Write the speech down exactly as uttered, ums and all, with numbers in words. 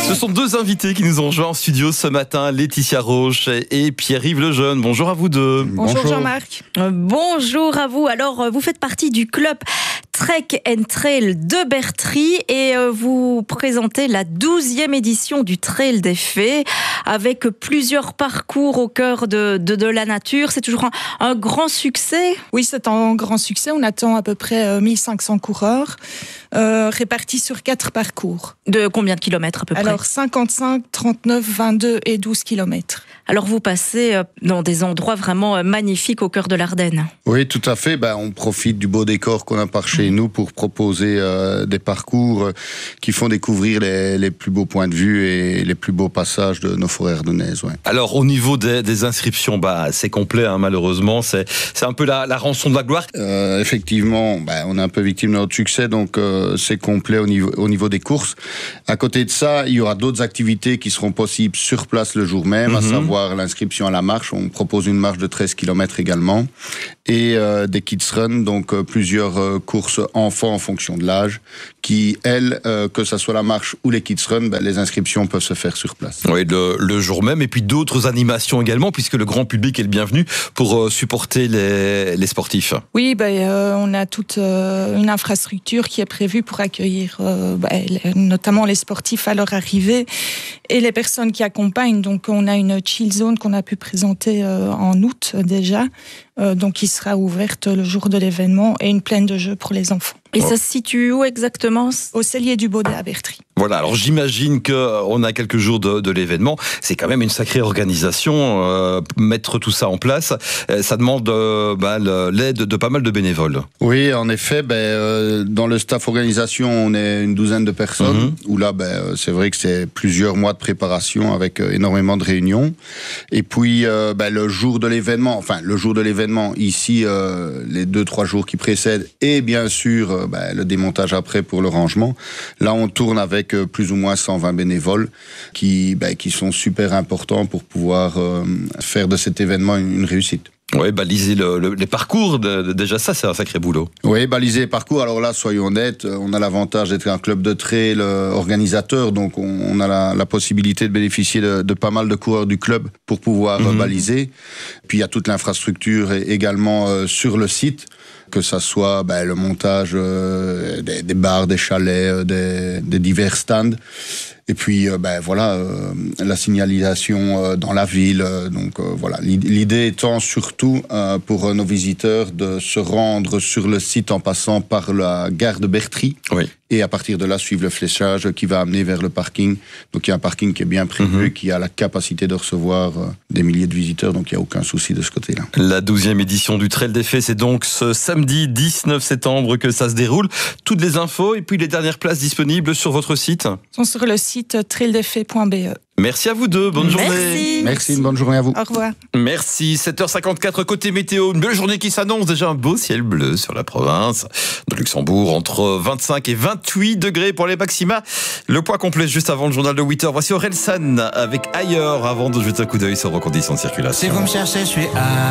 Ce sont deux invités qui nous ont rejoints en studio ce matin, Laetitia Roche et Pierre-Yves Lejeune. Bonjour à vous deux. Bonjour, Bonjour. Jean-Marc. Euh, bonjour à vous. Alors, euh, vous faites partie du club Trek and Trail de Bertry et euh, vous présentez la douzième édition du Trail des Fées avec plusieurs parcours au cœur de, de, de la nature. C'est toujours un, un grand succès. Oui, c'est un grand succès. On attend à peu près euh, mille cinq cents coureurs euh, répartis sur quatre parcours. De combien de kilomètres à peu près? Alors cinquante-cinq, trente-neuf, vingt-deux et douze kilomètres. Alors vous passez euh, dans des endroits vraiment euh, magnifiques au cœur de l'Ardenne. Oui, tout à fait. Ben, on profite du beau décor qu'on a par chez nous pour proposer euh, des parcours qui font découvrir les, les plus beaux points de vue et les plus beaux passages de nos forêts ardennaises. Ouais. Alors au niveau des, des inscriptions, bah, c'est complet hein, malheureusement. C'est, c'est un peu la, la rançon de la gloire. Euh, effectivement, ben, on est un peu victime de notre succès, donc euh, c'est complet au niveau, au niveau des courses. À côté de ça, il y aura d'autres activités qui seront possibles sur place le jour même, mm-hmm. à savoir l'inscription à la marche. On propose une marche de treize kilomètres également et euh, des kids run, donc euh, plusieurs euh, courses enfants en fonction de l'âge qui, elles, euh, que ce soit la marche ou les kids run, ben, les inscriptions peuvent se faire sur place. Oui, le, le jour même et puis d'autres animations également puisque le grand public est le bienvenu pour euh, supporter les, les sportifs. Oui, ben, euh, on a toute euh, une infrastructure qui est prévue pour accueillir euh, ben, notamment les sportifs à leur arrivée et les personnes qui accompagnent. Donc on a une chill zone qu'on a pu présenter euh, en août déjà, euh, donc qui sera ouverte le jour de l'événement et une plaine de jeux pour les enfants. Et ça se situe où exactement? Au Cellier du Baudet à Bertry. Voilà, alors j'imagine qu'on a quelques jours de, de l'événement. C'est quand même une sacrée organisation, euh, mettre tout ça en place. Ça demande euh, bah, l'aide de pas mal de bénévoles. Oui, en effet, ben, euh, dans le staff organisation, on est une douzaine de personnes. Mm-hmm. Où là, ben, c'est vrai que c'est plusieurs mois de préparation avec euh, énormément de réunions. Et puis, euh, ben, le jour de l'événement, enfin, le jour de l'événement, ici, euh, les deux, trois jours qui précèdent, et bien sûr, euh, ben, le démontage après pour le rangement. Là, on tourne avec plus ou moins cent vingt bénévoles qui, ben, qui sont super importants pour pouvoir euh, faire de cet événement une, une réussite. Oui, baliser le, le, les parcours, de, de, déjà ça, c'est un sacré boulot. Oui, baliser les parcours. Alors là, soyons honnêtes, on a l'avantage d'être un club de trail organisateur, donc on, on a la, la possibilité de bénéficier de, de pas mal de coureurs du club pour pouvoir mmh. baliser. Puis il y a toute l'infrastructure également euh, sur le site, que ça soit ben, le montage euh, des, des bars, des chalets, euh, des, des divers stands. Et puis, euh, ben voilà, euh, la signalisation euh, dans la ville. Euh, donc euh, voilà, l'idée étant surtout euh, pour nos visiteurs de se rendre sur le site en passant par la gare de Bertry. Oui. Et à partir de là, suivre le fléchage qui va amener vers le parking. Donc il y a un parking qui est bien prévu, mmh. qui a la capacité de recevoir euh, des milliers de visiteurs. Donc il n'y a aucun souci de ce côté-là. La douzième édition du Trail des Fées, c'est donc ce samedi dix-neuf septembre que ça se déroule. Toutes les infos et puis les dernières places disponibles sur votre site sont sur le site trail des fées point b e. Merci à vous deux, bonne Merci. journée. Merci, une bonne journée à vous. Au revoir. Merci, sept heures cinquante-quatre côté météo, une belle journée qui s'annonce, déjà un beau ciel bleu sur la province de Luxembourg, entre vingt-cinq et vingt-huit degrés pour les maxima. Le point complet juste avant le journal de huit heures. Voici Orelsan avec Ailleurs, avant de jeter un coup d'œil sur vos conditions de circulation. Si vous me cherchez, je suis à...